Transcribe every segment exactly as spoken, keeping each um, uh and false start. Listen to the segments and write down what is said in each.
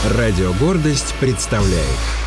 Радио «Гордость» представляет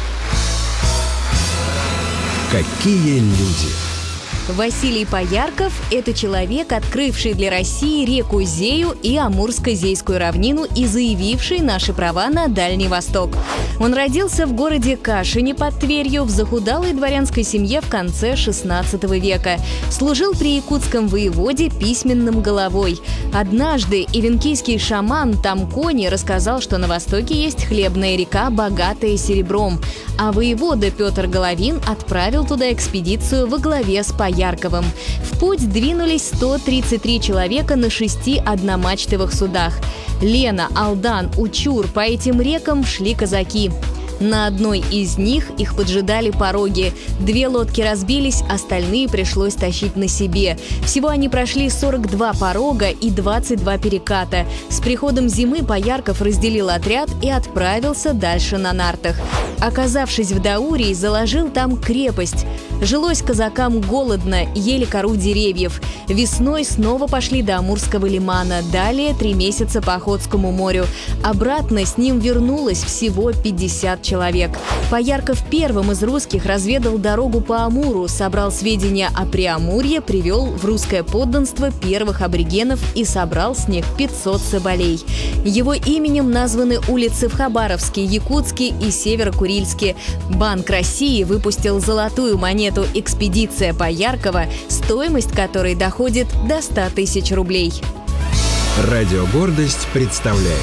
«Какие люди». Василий Поярков – это человек, открывший для России реку Зею и Амурско-Зейскую равнину и заявивший наши права на Дальний Восток. Он родился в городе Кашине под Тверью в захудалой дворянской семье в конце шестнадцатого века. Служил при якутском воеводе письменным головой. Однажды ивенкийский шаман Тамкони рассказал, что на востоке есть хлебная река, богатая серебром. А воевода Петр Головин отправил туда экспедицию во главе с Поярковым. В путь двинулись сто тридцать три человека на шести одномачтовых судах. Лена, Алдан, Учур, по этим рекам шли казаки. На одной из них их поджидали пороги. Две лодки разбились, остальные пришлось тащить на себе. Всего они прошли сорок два порога и двадцать два переката. С приходом зимы Поярков разделил отряд и отправился дальше на нартах. Оказавшись в Даурии, заложил там крепость. Жилось казакам голодно, ели кору деревьев. Весной снова пошли до Амурского лимана, далее три месяца по Охотскому морю. Обратно с ним вернулось всего пятьдесят человек. Поярков первым из русских разведал дорогу по Амуру, собрал сведения о Преамурье, привел в русское подданство первых аборигенов и собрал с них пятьсот соболей. Его именем названы улицы в Хабаровске, Якутске и Северо-Курильске. Банк России выпустил золотую монету «Экспедиция Пояркова», стоимость которой доходит до ста тысяч рублей. Радио «Гордость» представляет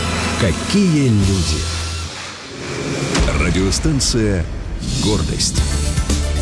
«Какие люди». Радиостанция «Гордость».